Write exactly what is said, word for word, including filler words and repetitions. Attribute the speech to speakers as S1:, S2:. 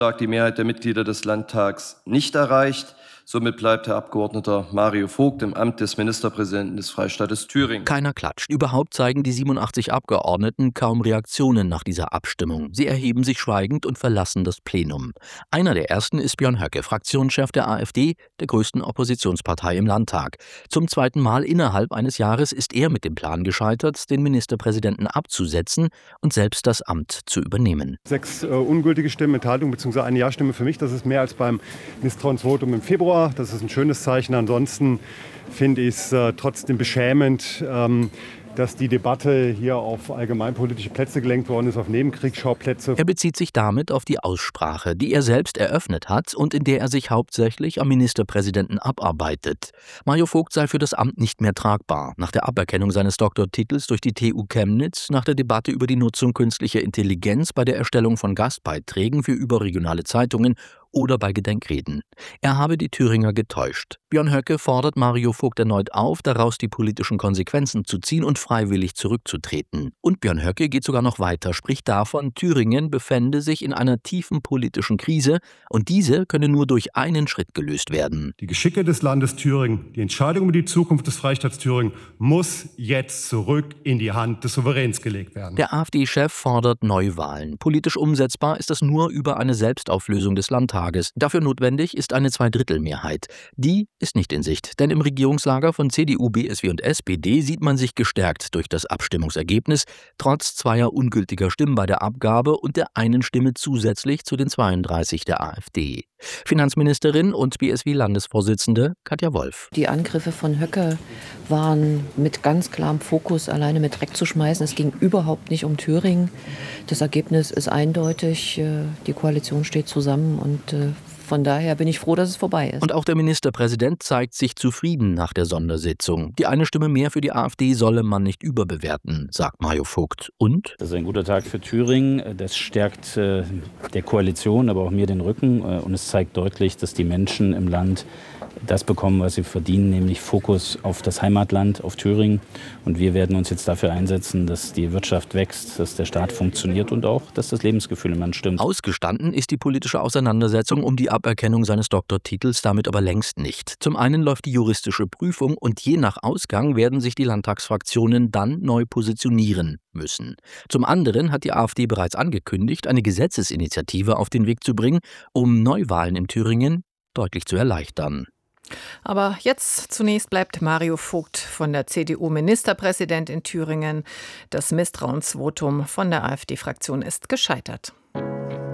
S1: Die Mehrheit der Mitglieder des Landtags nicht erreicht. Somit bleibt Herr Abgeordneter Mario Vogt im Amt des Ministerpräsidenten des Freistaates Thüringen.
S2: Keiner klatscht. Überhaupt zeigen die siebenundachtzig Abgeordneten kaum Reaktionen nach dieser Abstimmung. Sie erheben sich schweigend und verlassen das Plenum. Einer der ersten ist Björn Höcke, Fraktionschef der AfD, der größten Oppositionspartei im Landtag. Zum zweiten Mal innerhalb eines Jahres ist er mit dem Plan gescheitert, den Ministerpräsidenten abzusetzen und selbst das Amt zu übernehmen.
S3: Sechs äh, ungültige Stimmen, Enthaltung bzw. eine Ja-Stimme für mich. Das ist mehr als beim Misstrauensvotum im Februar. Das ist ein schönes Zeichen. Ansonsten finde ich es äh, trotzdem beschämend, ähm, dass die Debatte hier auf allgemeinpolitische Plätze gelenkt worden ist, auf Nebenkriegsschauplätze.
S2: Er bezieht sich damit auf die Aussprache, die er selbst eröffnet hat und in der er sich hauptsächlich am Ministerpräsidenten abarbeitet. Mario Vogt sei für das Amt nicht mehr tragbar. Nach der Aberkennung seines Doktortitels durch die T U Chemnitz, nach der Debatte über die Nutzung künstlicher Intelligenz bei der Erstellung von Gastbeiträgen für überregionale Zeitungen oder bei Gedenkreden. Er habe die Thüringer getäuscht. Björn Höcke fordert Mario Vogt erneut auf, daraus die politischen Konsequenzen zu ziehen und freiwillig zurückzutreten. Und Björn Höcke geht sogar noch weiter, spricht davon, Thüringen befände sich in einer tiefen politischen Krise und diese könne nur durch einen Schritt gelöst werden.
S3: Die Geschicke des Landes Thüringen, die Entscheidung über die Zukunft des Freistaats Thüringen muss jetzt zurück in die Hand des Souveräns gelegt werden.
S2: Der AfD-Chef fordert Neuwahlen. Politisch umsetzbar ist das nur über eine Selbstauflösung des Landtages. Dafür notwendig ist eine Zweidrittelmehrheit. Die ist nicht in Sicht, denn im Regierungslager von C D U, B S W und S P D sieht man sich gestärkt durch das Abstimmungsergebnis, trotz zweier ungültiger Stimmen bei der Abgabe und der einen Stimme zusätzlich zu den zweiunddreißig der AfD. Finanzministerin und B S W-Landesvorsitzende Katja Wolf.
S4: Die Angriffe von Höcke waren mit ganz klarem Fokus, alleine mit Dreck zu schmeißen. Es ging überhaupt nicht um Thüringen. Das Ergebnis ist eindeutig. Die Koalition steht zusammen und von daher bin ich froh, dass es vorbei ist.
S2: Und auch der Ministerpräsident zeigt sich zufrieden nach der Sondersitzung. Die eine Stimme mehr für die AfD solle man nicht überbewerten, sagt Mario Vogt. Und?
S5: Das ist ein guter Tag für Thüringen. Das stärkt äh, der Koalition, aber auch mir den Rücken. Äh, und es zeigt deutlich, dass die Menschen im Land das bekommen, was sie verdienen, nämlich Fokus auf das Heimatland, auf Thüringen. Und wir werden uns jetzt dafür einsetzen, dass die Wirtschaft wächst, dass der Staat funktioniert und auch, dass das Lebensgefühl im Land stimmt.
S2: Ausgestanden ist die politische Auseinandersetzung um die Aberkennung seines Doktortitels damit aber längst nicht. Zum einen läuft die juristische Prüfung und je nach Ausgang werden sich die Landtagsfraktionen dann neu positionieren müssen. Zum anderen hat die AfD bereits angekündigt, eine Gesetzesinitiative auf den Weg zu bringen, um Neuwahlen in Thüringen deutlich zu erleichtern.
S6: Aber jetzt zunächst bleibt Mario Vogt von der C D U Ministerpräsident in Thüringen. Das Misstrauensvotum von der AfD-Fraktion ist gescheitert.